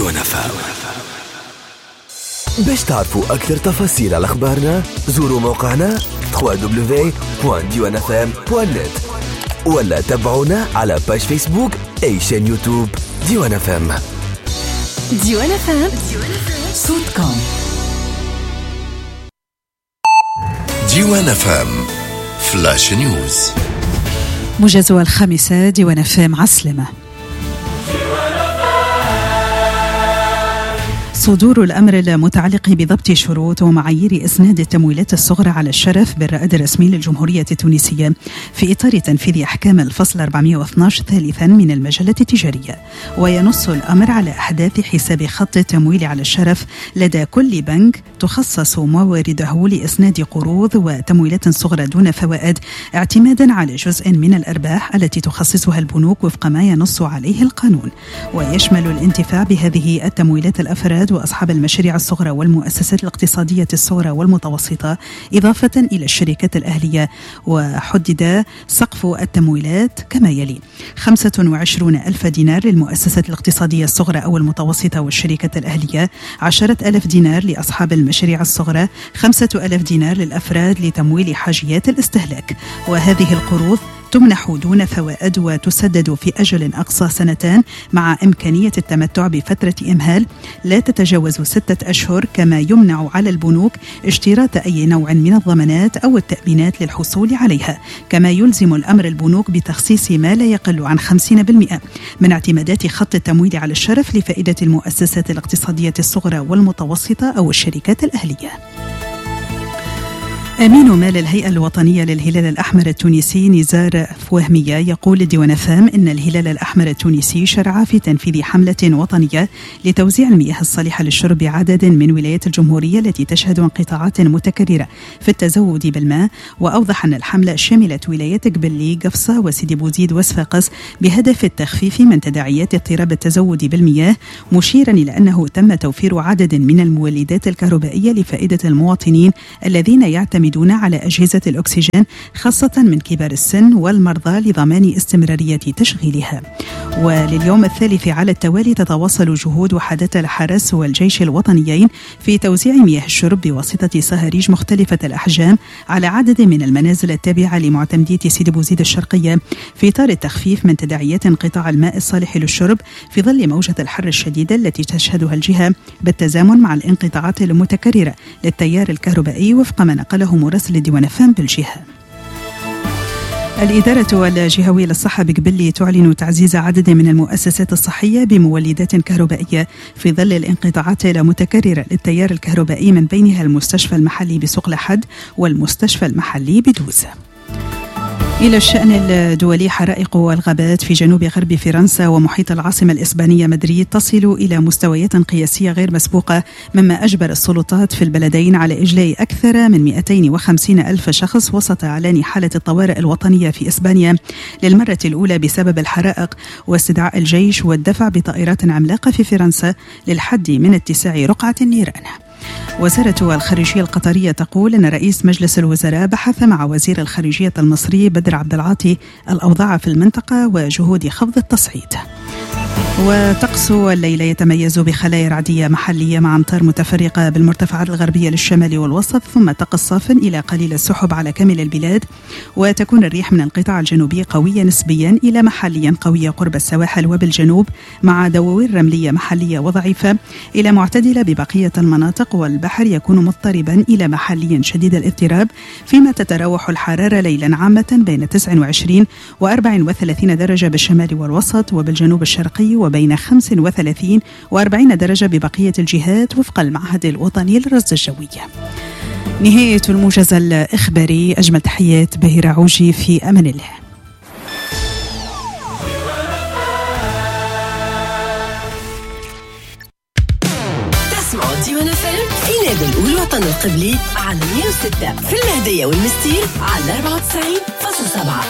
ديوان FM. باش تعرفوا أكثر تفاصيل على أخبارنا زوروا موقعنا www.diwanfm.net ولا تابعونا على باج فيسبوك أي شان يوتيوب ديوان FM. ديوان FM صوتكم. ديوان FM فلاش نيوز. موجز الخامسة ديوان FM عسلمة. صدور الأمر المتعلق بضبط شروط ومعايير إسناد التمويلات الصغرى على الشرف بالرائد الرسمي للجمهورية التونسية في إطار تنفيذ أحكام الفصل 412 ثالثا من المجلة التجارية. وينص الأمر على أحداث حساب خط التمويل على الشرف لدى كل بنك تخصص موارده لإسناد قروض وتمويلات صغرى دون فوائد اعتمادا على جزء من الأرباح التي تخصصها البنوك وفق ما ينص عليه القانون. ويشمل الانتفاع بهذه التمويلات الأفراد وأصحاب المشاريع الصغرى والمؤسسات الاقتصادية الصغرى والمتوسطة إضافة إلى الشركات الأهلية. وحدد سقف التمويلات كما يلي: 25,000 دينار للمؤسسات الاقتصادية الصغرى أو المتوسطة والشركات الأهلية، 10,000 دينار لأصحاب المشاريع الصغرى، 5,000 دينار للأفراد لتمويل حاجيات الاستهلاك. وهذه القروض تمنح دون فوائد وتسدد في أجل أقصى 2 مع إمكانية التمتع بفترة إمهال لا تتجاوز 6 أشهر. كما يمنع على البنوك اشتراط أي نوع من الضمانات أو التأمينات للحصول عليها. كما يلزم الأمر البنوك بتخصيص ما لا يقل عن 50% من اعتمادات خط التمويل على الشرف لفائدة المؤسسات الاقتصادية الصغرى والمتوسطة أو الشركات الأهلية. أمين مال الهيئة الوطنية للهلال الأحمر التونسي نزار فوهمية يقول ديوان FM إن الهلال الأحمر التونسي شرع في تنفيذ حملة وطنية لتوزيع المياه الصالحة للشرب بعدد من ولايات الجمهورية التي تشهد انقطاعات متكررة في التزود بالماء. وأوضح أن الحملة شملت ولايات قبلي، قفصة وسيدي بوزيد وصفاقس بهدف التخفيف من تداعيات اضطراب التزود بالمياه، مشيرا إلى أنه تم توفير عدد من المولدات الكهربائية لفائدة المواطنين الذين يعتمدون على أجهزة الأكسجين خاصة من كبار السن والمرضى لضمان استمرارية تشغيلها. ولليوم الثالث على التوالي تتواصل جهود وحدات الحرس والجيش الوطنيين في توزيع مياه الشرب بواسطة صهاريج مختلفة الأحجام على عدد من المنازل التابعة لمعتمدية سيدي بوزيد الشرقية في إطار التخفيف من تداعيات انقطاع الماء الصالح للشرب في ظل موجة الحر الشديدة التي تشهدها الجهة، بالتزامن مع الانقطاعات المتكررة للتيار الكهربائي وفق ما نقله مراسل ديوان FM بالجهة. الإدارة الجهوية للصحة بقبلي تعلن تعزيز عدد من المؤسسات الصحية بمولدات كهربائية في ظل الانقطاعات المتكررة للتيار الكهربائي، من بينها المستشفى المحلي بسوق لحد والمستشفى المحلي بدوز. إلى الشأن الدولي، حرائق الغابات في جنوب غرب فرنسا ومحيط العاصمة الإسبانية مدريد تصل إلى مستويات قياسية غير مسبوقة، مما أجبر السلطات في البلدين على إجلاء أكثر من 250 ألف شخص وسط إعلان حالة الطوارئ الوطنية في إسبانيا للمرة الأولى بسبب الحرائق، واستدعاء الجيش والدفع بطائرات عملاقة في فرنسا للحد من اتساع رقعة النيران. وزارة الخارجية القطرية تقول أن رئيس مجلس الوزراء بحث مع وزير الخارجية المصري بدر عبد العاطي الأوضاع في المنطقة وجهود خفض التصعيد. وطقس الليلة يتميز بخلايا رعدية محلية مع أمطار متفرقة بالمرتفعات الغربية للشمال والوسط، ثم طقس صاف إلى قليل السحب على كامل البلاد. وتكون الريح من القطاع الجنوبي قوية نسبيا إلى محليا قوية قرب السواحل وبالجنوب، مع دواوين رملية محلية وضعيفة إلى معتدلة ببقية المناطق، والبحر يكون مضطربا إلى محليا شديد الاضطراب، فيما تتراوح الحرارة ليلا عامة بين 29 و34 درجة بالشمال والوسط وبالجنوب الشرقي، وبين 35 و40 درجة ببقية الجهات وفق المعهد الوطني للرصد الجوي. نهاية الموجز الإخباري. أجمل تحيات بهيرة عوجي، في أمان الله. تسمعوا ديوان FM في نادي الوطن القبلي على 106 في المهدية والمستير على 94.7.